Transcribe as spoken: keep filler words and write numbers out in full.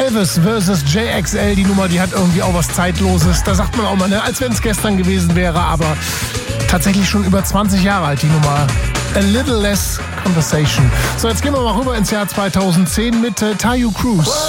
Elvis versus J X L, die Nummer, die hat irgendwie auch was Zeitloses. Da sagt man auch mal, ne, als wenn es gestern gewesen wäre, aber tatsächlich schon über zwanzig Jahre alt, die Nummer. A Little Less Conversation. So, jetzt gehen wir mal rüber ins Jahr zweitausendzehn mit äh, Taio Cruz.